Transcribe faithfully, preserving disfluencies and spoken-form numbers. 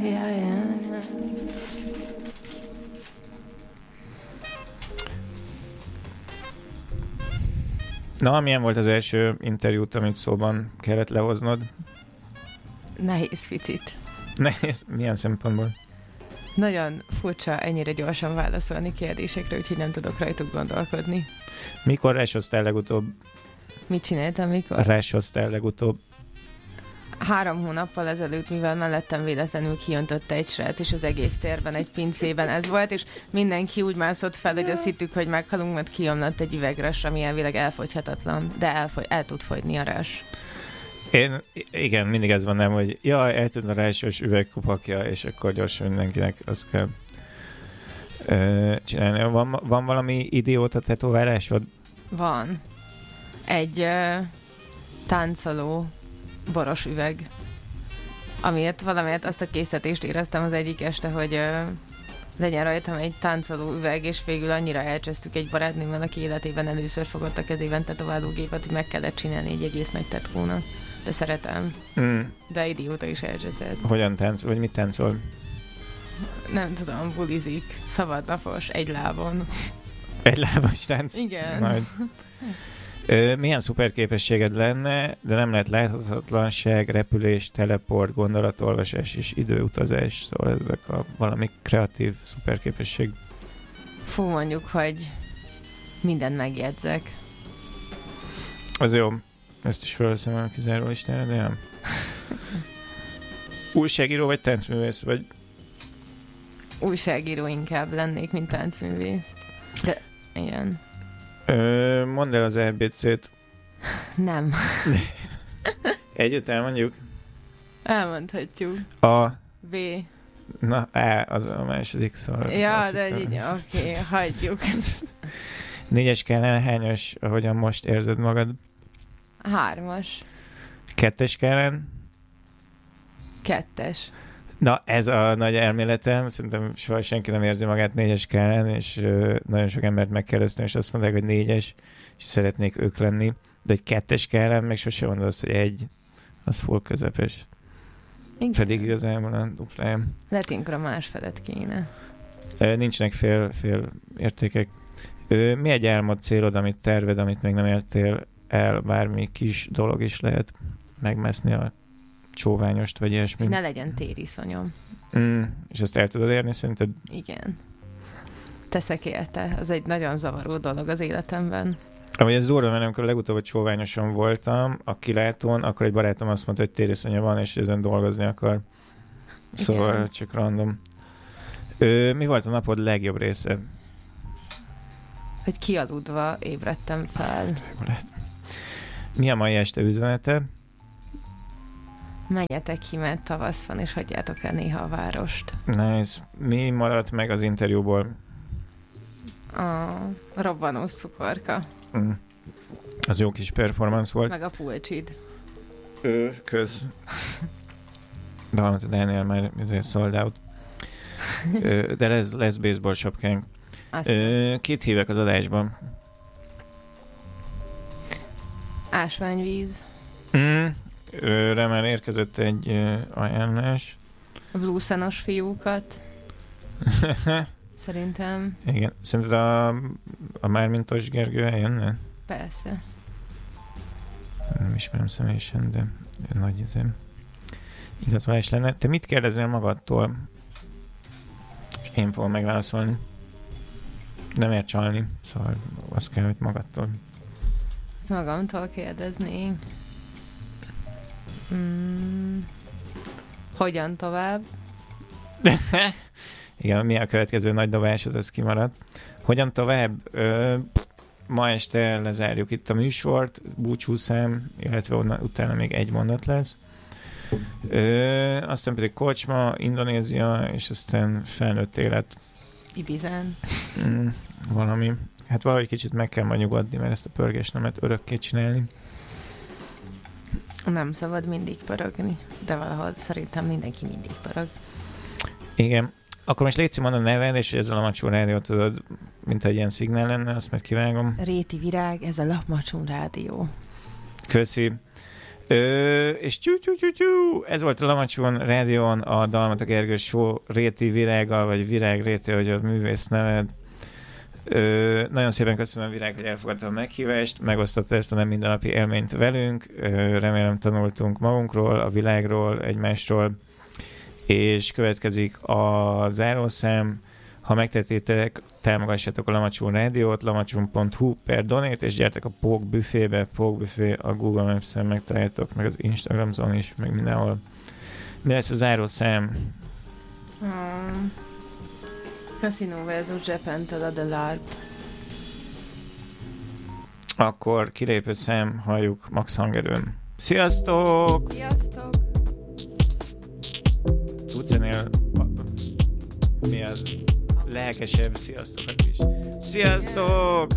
yeah, yeah. Na, milyen volt az első interjút, amit szóban kellett lehoznod? Nehéz picit. Nehéz? Milyen szempontból? Nagyon furcsa ennyire gyorsan válaszolni kérdésekre, úgyhogy nem tudok rajtuk gondolkodni. Mikor resoztál legutóbb? Mit csináltam, mikor? Resoztál legutóbb. Három hónappal ezelőtt, mivel mellettem véletlenül kijöntötte egy srác, és az egész térben egy pincében ez volt, és mindenki úgy mászott fel, hogy azt hittük, hogy meghalunk, mert kijomlott egy üvegres, ami elvileg elfogyhatatlan, de elfogy, el tud fogyni a res. Én, igen, mindig ez van nem, hogy jaj, eltűnt a rásos üvegkupakja, és akkor gyorsan mindenkinek azt kell ö, csinálni. Van, van valami idióta tetoválásod? Van. Egy ö, táncoló boros üveg, amiért valamiért azt a készítést éreztem az egyik este, hogy ö, legyen rajtam egy táncoló üveg, és végül annyira elcsesztük egy barátnőmmel, aki életében először fogott a kezében tetoválógépet, hogy meg kellett csinálni egy egész nagy tetónak. De szeretem. Mm. De idióta is elcseszett. Hogyan táncol, vagy mit táncol? Nem tudom, bulizik. Szabadnapos, egy lábon. Egy lábas tánc? Igen. Majd. Ö, milyen szuperképességed lenne, de nem lehet láthatatlanság, repülés, teleport, gondolatolvasás és időutazás. Szóval ezek a valami kreatív szuperképesség. Fú, mondjuk, hogy mindent megjegyzek. Az jó. Ezt is felveszem a kizáró listára, de nem. Újságíró vagy táncművész vagy? Újságíró inkább lennék, mint táncművész. De igen. Ö, mondd el az á bé cét. Nem. Együtt elmondjuk? Elmondhatjuk. A. B. Na, A az a második szor. Ja, de így, oké, okay, hagyjuk. Négyes skálán hányas, ahogyan most érzed magad? Hármas. Kettes skálán? Kettes. Na, ez a nagy elméletem. Szerintem soha senki nem érzi magát négyes skálán, és uh, nagyon sok embert megkérdeztem, és azt mondták, hogy négyes, és szeretnék ők lenni. De egy kettes skálán meg sose mondod azt, hogy egy, az full közepes. Igen. Pedig igazából a duplájám. Lehet ilyenkor a másfelet kéne. Uh, nincsenek fél, fél értékek. Uh, mi egy álmod célod, amit terved, amit még nem értél el, bármi kis dolog is lehet megmászni a csóványost, vagy ilyesmi. Ne legyen tériszonyom. Mm, és ezt el tudod érni, szerinted? Igen. Teszek érte. Az egy nagyon zavaró dolog az életemben. Ahogy ez durva, mert amikor legutóbb a csóványoson voltam, a kilátón, akkor egy barátom azt mondta, hogy tériszonya van, és ezen dolgozni akar. Szóval igen. Csak random. Ö, mi volt a napod legjobb része? Hogy kialudva ébredtem fel. Mi a mai este üzenete? Menjetek ki, mert tavasz van, és hagyjátok el néha a várost. Nice. Mi maradt meg az interjúból? A robbanó cukorka. Mm. Az jó kis performance volt. Meg a pulcsid. Ö, köz. De valamit a Daniel már ezért sold out. Ö, de lesz, lesz baseball sapkánk. Ö, kit hívek az adásban? Ásványvíz. Mm. Őre már érkezett egy uh, ajánlás. A blueszenos fiúkat. Szerintem. Igen. Szerinted a, a Mármintos Gergő eljönne? Persze. Nem ismerem személyesen, de nagy izém. Igazolás lenne. Te mit kérdeznél magadtól? És én fogom megválaszolni. Nem ér csalni, szóval azt kell, hogy magadtól. Magamtól kérdeznénk. Mm. Hogyan tovább? Igen, mi a következő nagy dobásod, ez kimaradt. Hogyan tovább? Ö, ma este lezárjuk itt a műsort, búcsúszám, illetve onnan, utána még egy mondat lesz. Ö, aztán pedig kocsma, Indonézia, és aztán felnőtt élet. Ibizán. Mm, valami. Hát valahogy kicsit meg kell majd nyugodni, mert ezt a pörgést nem lehet örökké csinálni. Nem szabad mindig pörögni, de valahol szerintem mindenki mindig pörög. Igen. Akkor most légy mondd a neved, és ezzel a Macsó Rádió tudod, mint egy ilyen szignál lenne, azt meg kivágom. Réti Virág, ez a Macsó Rádió. Köszi. Ö, és tyú, tyú, tyú, tyú, ez volt a Lamacson Rádión a Dalmata Gergő Show Réti Virággal, vagy Virág Réti, hogy a művész neved. Ö, nagyon szépen köszönöm, Virág, hogy elfogadta a meghívást, megosztotta ezt a nem mindennapi élményt velünk. Ö, remélem tanultunk magunkról, a világról, egymásról, és következik a zárószám. Ha megtettétek, támogassátok a Lamacson Rádiót, lamacson pont hu per donate, és gyertek a Pók büfébe. Pók büfé a Google Maps-en megtaláljátok, meg az Instagramon is, meg mindenhol. Mi lesz a zárószám? Hmm. Casino versus Japan-től a The LARP. Akkor kilépő szám, halljuk Max hangerőn. Sziasztok! Sziasztok! Tudsz ennél mi az lelkesebb sziasztokat is. Sziasztok!